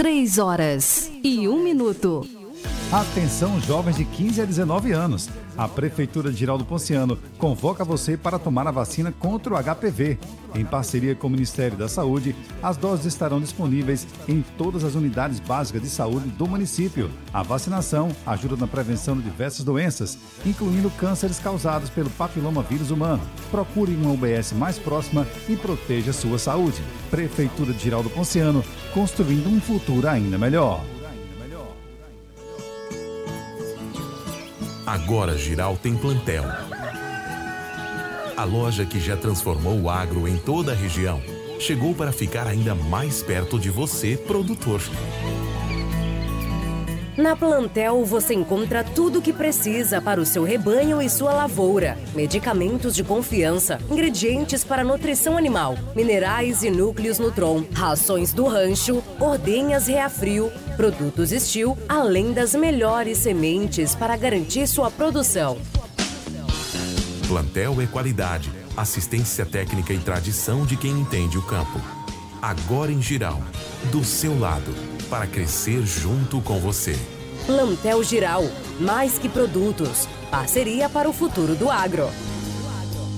3h01. Atenção, jovens de 15 a 19 anos. A Prefeitura de Girau do Ponciano convoca você para tomar a vacina contra o HPV. Em parceria com o Ministério da Saúde, as doses estarão disponíveis em todas as unidades básicas de saúde do município. A vacinação ajuda na prevenção de diversas doenças, incluindo cânceres causados pelo papilomavírus humano. Procure uma UBS mais próxima e proteja sua saúde. Prefeitura de Girau do Ponciano, construindo um futuro ainda melhor. Agora Girau tem Plantel. A loja que já transformou o agro em toda a região chegou para ficar ainda mais perto de você, produtor. Na Plantel você encontra tudo o que precisa para o seu rebanho e sua lavoura. Medicamentos de confiança, ingredientes para nutrição animal, minerais e núcleos Nutron, rações do rancho, ordenhas Reafrio, produtos Steel, além das melhores sementes para garantir sua produção. Plantel é qualidade, assistência técnica e tradição de quem entende o campo. Agora em Girau, do seu lado, para crescer junto com você. Plantel Girau, mais que produtos, parceria para o futuro do agro.